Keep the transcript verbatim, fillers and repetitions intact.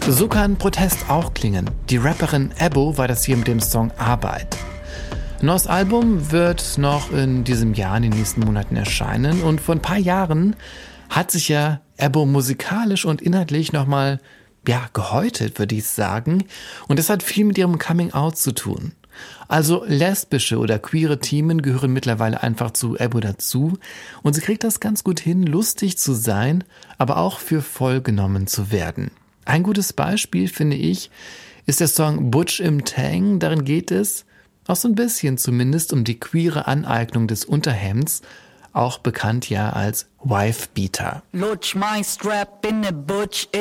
So kann Protest auch klingen. Die Rapperin Ebbo war das hier mit dem Song Arbeit. Ein neues Album wird noch in diesem Jahr, in den nächsten Monaten erscheinen. Und vor ein paar Jahren hat sich ja Ebbo musikalisch und inhaltlich nochmal, ja, gehäutet, würde ich sagen. Und das hat viel mit ihrem Coming-out zu tun. Also lesbische oder queere Themen gehören mittlerweile einfach zu Ebbo dazu. Und sie kriegt das ganz gut hin, lustig zu sein, aber auch für voll genommen zu werden. Ein gutes Beispiel, finde ich, ist der Song Butch im Tang. Darin geht es, auch so ein bisschen zumindest, um die queere Aneignung des Unterhemds, auch bekannt ja als Wife-Beater. Lutsch my strap in the butch